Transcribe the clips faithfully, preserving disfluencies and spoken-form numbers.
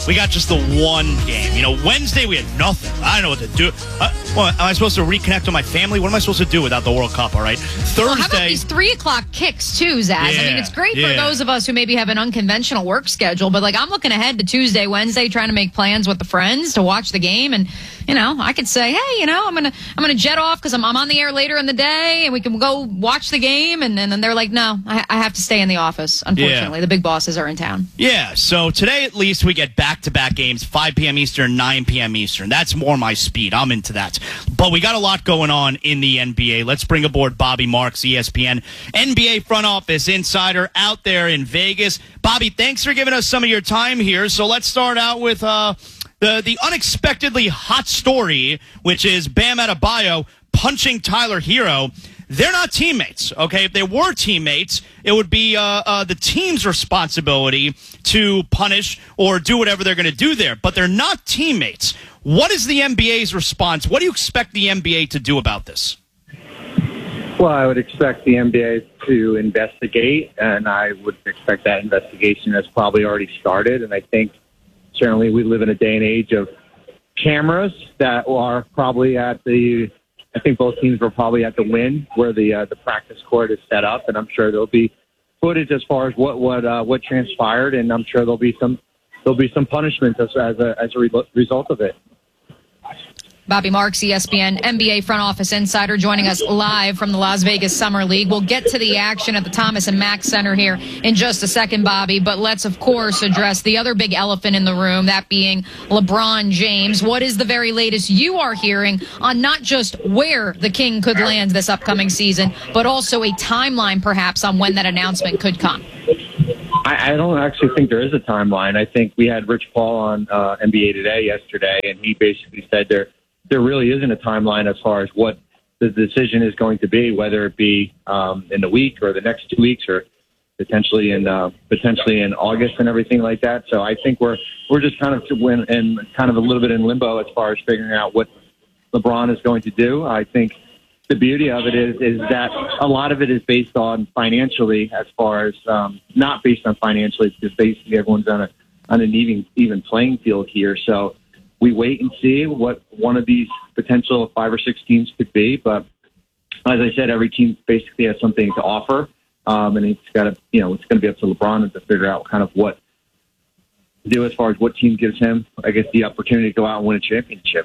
we got just the one game. You know, Wednesday we had nothing. I don't know what to do. Uh, well, am I supposed to reconnect with my family? What am I supposed to do without the World Cup, all right? Thursday. Well, how about these three o'clock kicks, too, Zaz? Yeah, I mean, it's great yeah. for those of us who maybe have an unconventional work schedule, but, like, I'm looking ahead to Tuesday, Wednesday, trying to make plans with the friends to watch the game, and, you know, I could say, hey, you know, I'm going to I'm gonna jet off because I'm, I'm on the air later in the day, and we can go watch the game, and, and then they're like, no, I, I have to stay in the office, unfortunately. Yeah. The big bosses are in town. Yeah, so today at least we get back-to-back games, five p.m. Eastern, nine p.m. Eastern. That's more my speed. I'm into that. But we got a lot going on in the N B A. Let's bring aboard Bobby Marks, E S P N N B A front office insider out there in Vegas. Bobby, thanks for giving us some of your time here. So let's start out with uh, the, the unexpectedly hot story, which is Bam Adebayo punching Tyler Hero. They're not teammates, okay? If they were teammates, it would be uh, uh, the team's responsibility to punish or do whatever they're going to do there. But they're not teammates. What is the N B A's response? What do you expect the N B A to do about this? Well, I would expect the N B A to investigate, and I would expect that investigation has probably already started. And I think certainly we live in a day and age of cameras that are probably at the I think both teams were probably at the win where the uh, the practice court is set up, and I'm sure there'll be footage as far as what what uh, what transpired, and I'm sure there'll be some there'll be some punishment as as a as a re- result of it. Bobby Marks, E S P N N B A front office insider, joining us live from the Las Vegas Summer League. We'll get to the action at the Thomas and Mack Center here in just a second, Bobby, but let's, of course, address the other big elephant in the room, that being LeBron James. What is the very latest you are hearing on not just where the King could land this upcoming season, but also a timeline, perhaps, on when that announcement could come? I, I don't actually think there is a timeline. I think we had Rich Paul on uh, N B A Today yesterday, and he basically said there there really isn't a timeline as far as what the decision is going to be, whether it be um, in the week or the next two weeks or potentially in uh, potentially in August and everything like that. So I think we're we're just kind of in, in kind of a little bit in limbo as far as figuring out what LeBron is going to do. I think the beauty of it is is that a lot of it is based on financially, as far as um, not based on financially, because basically everyone's on a on an even even playing field here. So we wait and see what one of these potential five or six teams could be. But as I said, every team basically has something to offer, um, and it's got to you know it's going to be up to LeBron to figure out kind of what to do as far as what team gives him, I guess, the opportunity to go out and win a championship.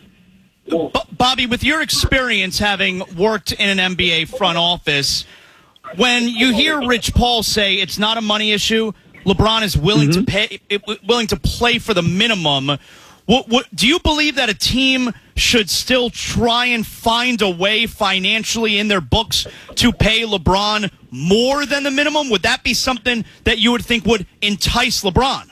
Bobby, with your experience having worked in an N B A front office, when you hear Rich Paul say it's not a money issue, LeBron is willing mm-hmm. to pay, willing to play for the minimum. What, what, do you believe that a team should still try and find a way financially in their books to pay LeBron more than the minimum? Would that be something that you would think would entice LeBron?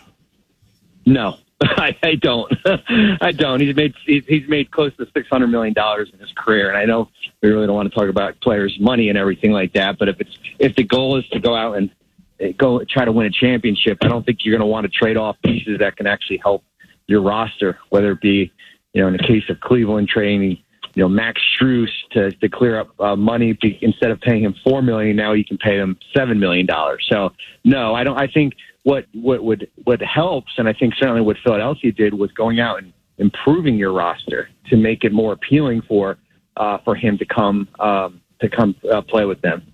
No. I, I don't. I don't. He's made he's, he's made close to six hundred million dollars in his career, and I know we really don't want to talk about players' money and everything like that. But if it's if the goal is to go out and go try to win a championship, I don't think you're going to want to trade off pieces that can actually help your roster. Whether it be, you know, in the case of Cleveland trading, you know, Max Strus to to clear up uh, money instead of paying him four million, now you can pay him seven million dollars. So no, I don't. I think. What what would what helps, and I think certainly what Philadelphia did, was going out and improving your roster to make it more appealing for uh, for him to come um, to come uh, play with them.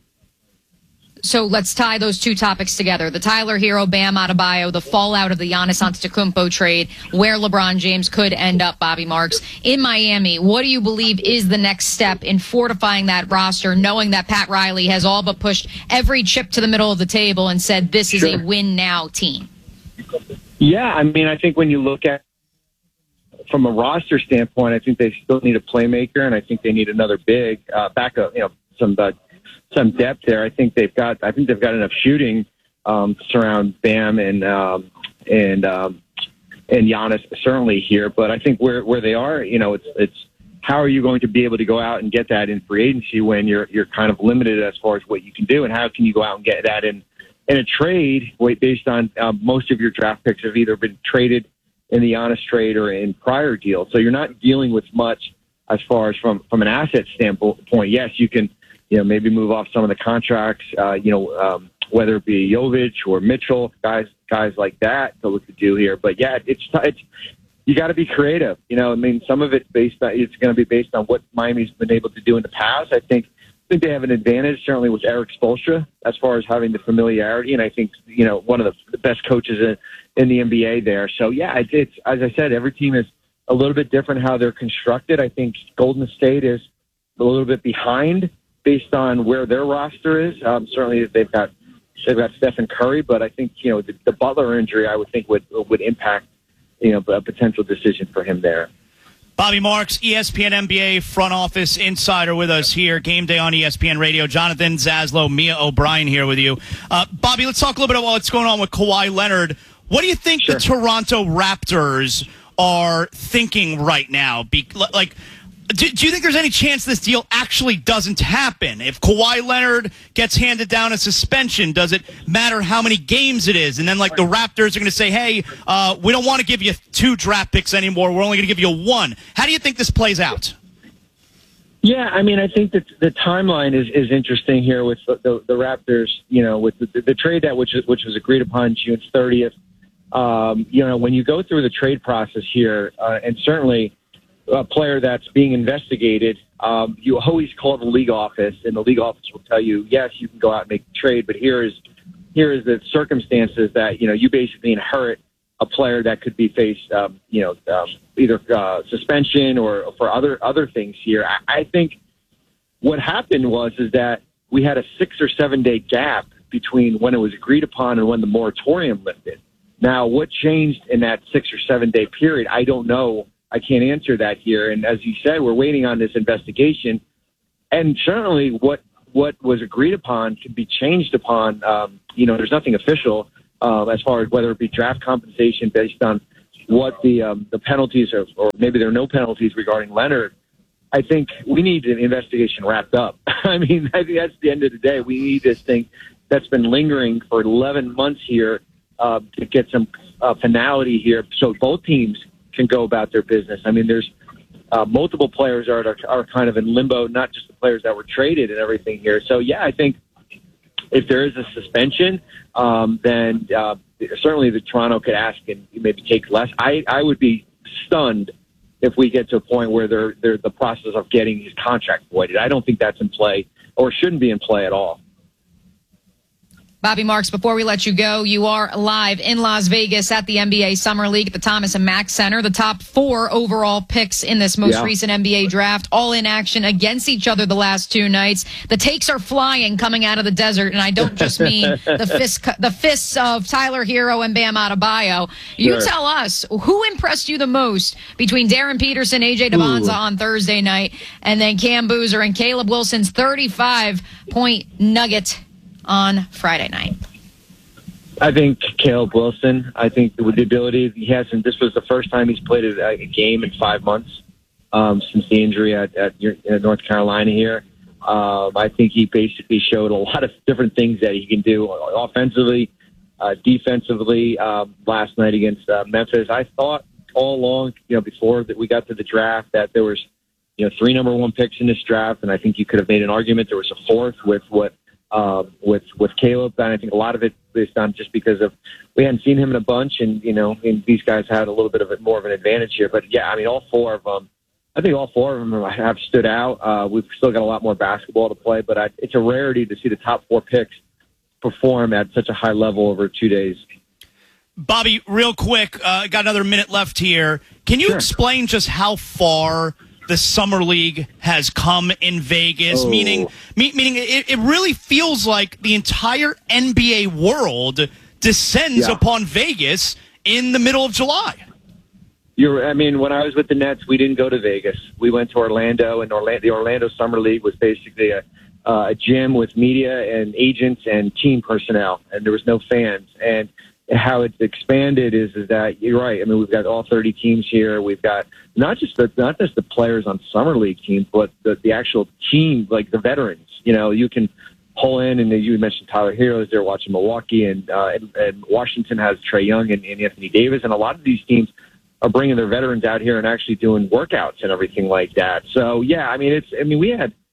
So let's tie those two topics together. The Tyler Hero, Bam Adebayo, the fallout of the Giannis Antetokounmpo trade, where LeBron James could end up, Bobby Marks. In Miami, what do you believe is the next step in fortifying that roster, knowing that Pat Riley has all but pushed every chip to the middle of the table and said this is Sure. a win-now team? Yeah, I mean, I think when you look at from a roster standpoint, I think they still need a playmaker, and I think they need another big uh, backup, you know, some uh, some depth there. I think they've got. I think they've got enough shooting um, to surround Bam and um, and um, and Giannis certainly here. But I think where where they are, you know, it's it's how are you going to be able to go out and get that in free agency when you're you're kind of limited as far as what you can do, and how can you go out and get that in in a trade based on uh, most of your draft picks have either been traded in the Giannis trade or in prior deals, so you're not dealing with much as far as from from an asset standpoint. Yes, you can. You know, maybe move off some of the contracts, uh, you know, um, whether it be Jovic or Mitchell, guys guys like that to look to do here. But yeah, it's it's you got to be creative. You know, I mean, some of it's based on it's going to be based on what Miami's been able to do in the past. I think I think they have an advantage certainly with Eric Spoelstra as far as having the familiarity, and I think you know one of the, the best coaches in, in the N B A there. So yeah, it's, it's as I said, every team is a little bit different how they're constructed. I think Golden State is a little bit behind based on where their roster is. Um, certainly, they've got they've got Stephen Curry, but I think you know the, the Butler injury I would think would would impact you know a potential decision for him there. Bobby Marks, E S P N N B A front office insider with us here. Game day on E S P N Radio. Jonathan Zaslow, Mia O'Brien here with you. Uh, Bobby, let's talk a little bit about what's going on with Kawhi Leonard. What do you think Sure. the Toronto Raptors are thinking right now? Be, like, do, do you think there's any chance this deal actually doesn't happen? If Kawhi Leonard gets handed down a suspension, does it matter how many games it is? And then, like, the Raptors are going to say, hey, uh, we don't want to give you two draft picks anymore. We're only going to give you one. How do you think this plays out? Yeah, I mean, I think that the timeline is, is interesting here with the, the, the Raptors, you know, with the, the, the trade that which, which was agreed upon June thirtieth. Um, you know, when you go through the trade process here, uh, and certainly a player that's being investigated, um, you always call the league office, and the league office will tell you, yes, you can go out and make the trade, but here is here is the circumstances that, you know, you basically inherit a player that could be faced, um, you know, um, either uh, suspension or for other other things here. I, I think what happened was is that we had a six or seven day gap between when it was agreed upon and when the moratorium lifted. Now, what changed in that six or seven day period? I don't know. I can't answer that here. And as you said, we're waiting on this investigation. And certainly what what was agreed upon can be changed upon. Um, you know, there's nothing official uh, as far as whether it be draft compensation based on what the um, the penalties are, or maybe there are no penalties regarding Leonard. I think we need an investigation wrapped up. I mean, I think that's the end of the day. We need this thing that's been lingering for eleven months here uh, to get some uh, finality here so both teams can go about their business. I mean, there's uh, multiple players are, are are kind of in limbo, not just the players that were traded and everything here. So, yeah, I think if there is a suspension, um, then uh, certainly the Toronto could ask and maybe take less. I, I would be stunned if we get to a point where they're, they're the process of getting his contract voided. I don't think that's in play or shouldn't be in play at all. Bobby Marks, before we let you go, you are live in Las Vegas at the N B A Summer League at the Thomas and Mack Center. The top four overall picks in this most yeah. recent N B A draft, all in action against each other the last two nights. The takes are flying coming out of the desert, and I don't just mean the fists, the fists of Tyler Hero and Bam Adebayo. You Sure. tell us, who impressed you the most between Darren Peterson, A J Devanza Ooh. on Thursday night, and then Cam Boozer and Caleb Wilson's thirty-five point nugget on Friday night? I think Caleb Wilson. I think with the ability he hasn't. This was the first time he's played a, a game in five months um, since the injury at, at, at North Carolina here. Um, I think he basically showed a lot of different things that he can do offensively, uh, defensively. Um, last night against uh, Memphis, I thought all along, you know, before that we got to the draft, that there was, you know, three number one picks in this draft, and I think you could have made an argument there was a fourth with what. Um, with with Caleb, and I think a lot of it based on just because of we hadn't seen him in a bunch, and you know, and these guys had a little bit of a, more of an advantage here. But yeah, I mean, all four of them, I think all four of them have stood out. Uh, we've still got a lot more basketball to play, but I, it's a rarity to see the top four picks perform at such a high level over two days. Bobby, real quick, uh, got another minute left here. Can you Sure. explain just how far the Summer League has come in Vegas? Oh. Meaning, me, meaning it, it really feels like the entire N B A world descends Yeah. upon Vegas in the middle of July. You're, I mean, when I was with the Nets, we didn't go to Vegas. We went to Orlando, and Orlando, the Orlando Summer League was basically a, uh, a gym with media and agents and team personnel, and there was no fans. And how it's expanded is is that you're right. I mean, we've got all thirty teams here. We've got not just the not just the players on summer league teams, but the, the actual team, like the veterans. You know, you can pull in, and you mentioned Tyler Hero is there watching Milwaukee, and uh, and, and Washington has Trae Young and, and Anthony Davis, and a lot of these teams are bringing their veterans out here and actually doing workouts and everything like that. So yeah, I mean, it's I mean we had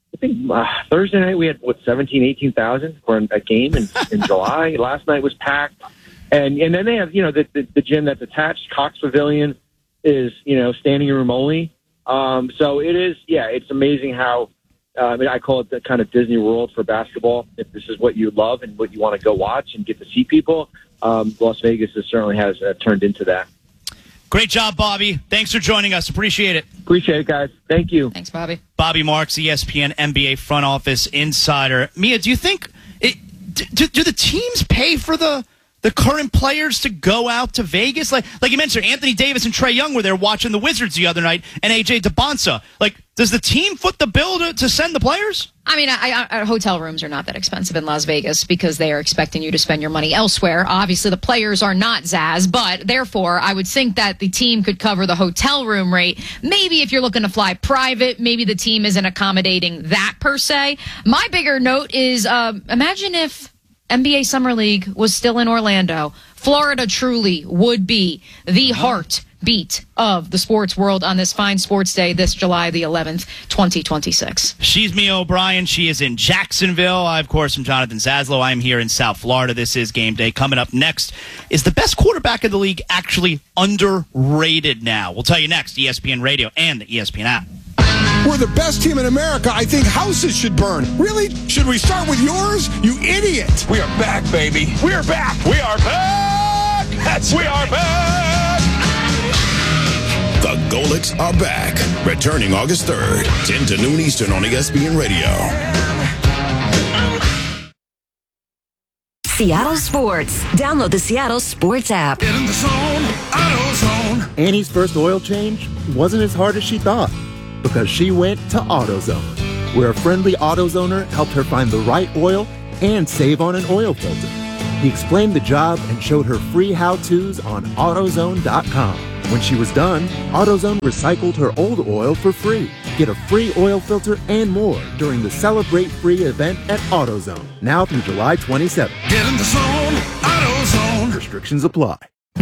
I think uh, Thursday night we had, what, seventeen, eighteen thousand for a game in, in July. Last night was packed. And and then they have, you know, the, the, the gym that's attached, Cox Pavilion, is, you know, standing room only. Um, so it is, yeah, it's amazing how, uh, I mean, I call it the kind of Disney World for basketball. If this is what you love and what you want to go watch and get to see people, um, Las Vegas is, certainly has uh, turned into that. Great job, Bobby. Thanks for joining us. Appreciate it. Appreciate it, guys. Thank you. Thanks, Bobby. Bobby Marks, E S P N N B A front office insider. Mia, do you think it, do, do the teams pay for the the current players to go out to Vegas? Like like you mentioned, Anthony Davis and Trae Young were there watching the Wizards the other night, and A J DeBonsa. Like, does the team foot the bill to, to send the players? I mean, I, I, hotel rooms are not that expensive in Las Vegas because they are expecting you to spend your money elsewhere. Obviously, the players are not, Zaz, but therefore, I would think that the team could cover the hotel room rate. Maybe if you're looking to fly private, maybe the team isn't accommodating that per se. My bigger note is, uh, imagine if N B A Summer League was still in Orlando. Florida truly would be the heartbeat of the sports world on this fine sports day, this July the eleventh, twenty twenty-six. She's Mia O'Brien. She is in Jacksonville. I, of course, am Jonathan Zaslow. I'm here in South Florida. This is Game Day. Coming up next, is the best quarterback in the league actually underrated now? We'll tell you next. E S P N Radio and the E S P N app. We're the best team in America. I think houses should burn. Really? Should we start with yours? You idiot. We are back, baby. We are back. We are back. That's we are back. The Golics are back. Returning August third, ten to noon Eastern on E S P N Radio. Seattle Sports. Download the Seattle Sports app. Get in the zone. AutoZone. Annie's first oil change wasn't as hard as she thought, because she went to AutoZone, where a friendly AutoZoner helped her find the right oil and save on an oil filter. He explained the job and showed her free how-tos on AutoZone dot com. When she was done, AutoZone recycled her old oil for free. Get a free oil filter and more during the Celebrate Free event at AutoZone, now through July twenty-seventh. Get in the zone. AutoZone. Restrictions apply.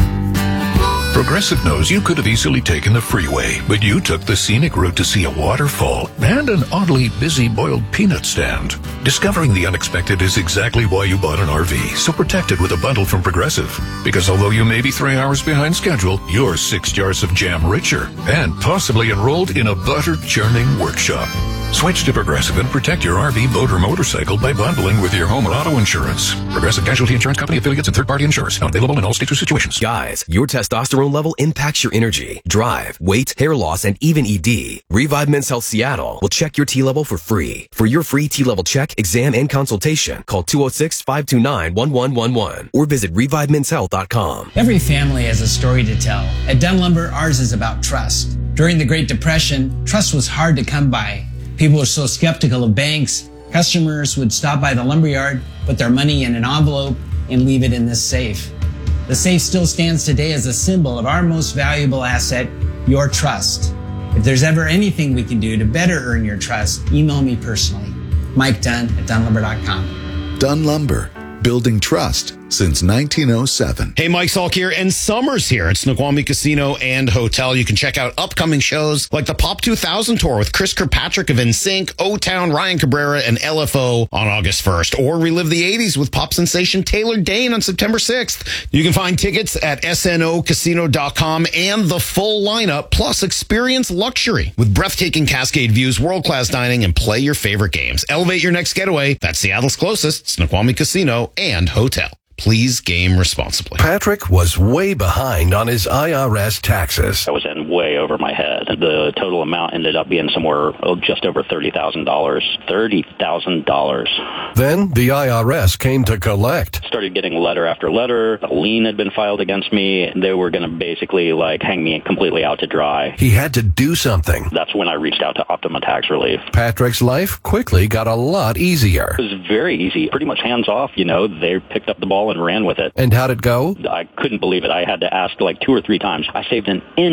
Progressive knows you could have easily taken the freeway, but you took the scenic route to see a waterfall and an oddly busy boiled peanut stand. Discovering the unexpected is exactly why you bought an R V, so protect it with a bundle from Progressive. Because although you may be three hours behind schedule, you're six jars of jam richer and possibly enrolled in a butter-churning workshop. Switch to Progressive and protect your R V, boat, or motorcycle by bundling with your home or auto insurance. Progressive Casualty Insurance Company affiliates and third-party insurers. Not available in all states or situations. Guys, your testosterone level impacts your energy, drive, weight, hair loss, and even E D. Revive Men's Health Seattle will check your T level for free. For your free T level check, exam, and consultation, call two oh six, five two nine, one one one one or visit revive men's health dot com. Every family has a story to tell. At Dunn Lumber, ours is about trust. During the Great Depression, trust was hard to come by. People were so skeptical of banks. Customers would stop by the lumberyard, put their money in an envelope, and leave it in this safe. The safe still stands today as a symbol of our most valuable asset, your trust. If there's ever anything we can do to better earn your trust, email me personally. Mike Dunn at dunn lumber dot com. Dunn Lumber, building trust since nineteen oh seven. Hey, Mike Salk here, and summer's here at Snoqualmie Casino and Hotel. You can check out upcoming shows like the Pop two thousand Tour with Chris Kirkpatrick of N Sync, O-Town, Ryan Cabrera, and L F O on August first. Or relive the eighties with pop sensation Taylor Dayne on September sixth. You can find tickets at S N O casino dot com and the full lineup, plus experience luxury with breathtaking Cascade views, world-class dining, and play your favorite games. Elevate your next getaway. That's Seattle's closest, Snoqualmie Casino and Hotel. Please game responsibly. Patrick was way behind on his I R S taxes. I was in way over my head. The total amount ended up being somewhere oh, just over thirty thousand dollars. thirty thousand dollars. Then the I R S came to collect. Started getting letter after letter. A lien had been filed against me. They were going to basically like hang me completely out to dry. He had to do something. That's when I reached out to Optima Tax Relief. Patrick's life quickly got a lot easier. It was very easy. Pretty much hands off, you know. They picked up the ball and ran with it. And how'd it go? I couldn't believe it. I had to ask like two or three times. I saved an incredible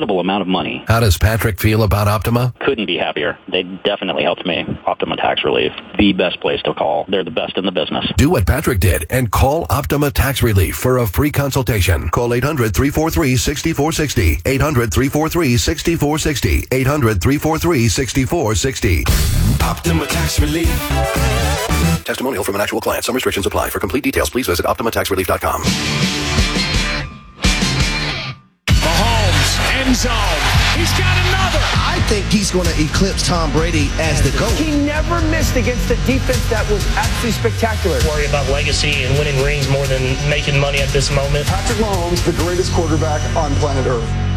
incredible amount of money. How does Patrick feel about Optima? Couldn't be happier. They definitely helped me. Optima Tax Relief, the best place to call. They're the best in the business. Do what Patrick did and call Optima Tax Relief for a free consultation. Call eight hundred, three four three, six four six zero. eight hundred, three four three, six four six zero. eight hundred, three four three, six four six zero. Optima Tax Relief. Testimonial from an actual client. Some restrictions apply. For complete details, please visit optima tax relief dot com. Mahomes, end zone. He's got another. I think he's going to eclipse Tom Brady as the GOAT. He never missed against a defense that was absolutely spectacular. Worry about legacy and winning rings more than making money at this moment. Patrick Mahomes, the greatest quarterback on planet Earth.